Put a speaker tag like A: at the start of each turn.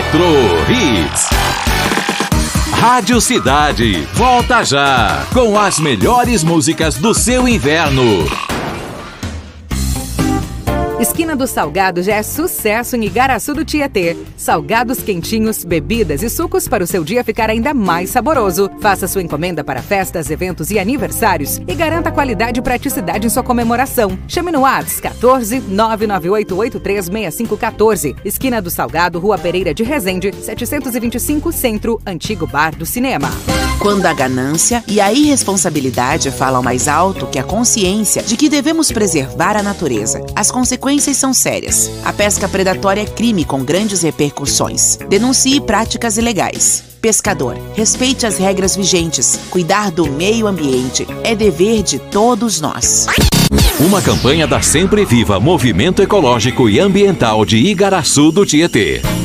A: Retro Hits. Rádio Cidade, volta já com as melhores músicas do seu inverno.
B: Esquina do Salgado já é sucesso em Igaraçu do Tietê. Salgados quentinhos, bebidas e sucos para o seu dia ficar ainda mais saboroso. Faça sua encomenda para festas, eventos e aniversários e garanta qualidade e praticidade em sua comemoração. Chame no WhatsApp 14 998836514. Esquina do Salgado, Rua Pereira de Resende, 725 Centro, Antigo Bar do Cinema.
C: Quando a ganância e a irresponsabilidade falam mais alto que a consciência de que devemos preservar a natureza, as consequências são sérias. A pesca predatória é crime com grandes repercussões. Denuncie práticas ilegais. Pescador, respeite as regras vigentes. Cuidar do meio ambiente é dever de todos nós.
A: Uma campanha da Sempre Viva Movimento Ecológico e Ambiental de Igaraçu do Tietê.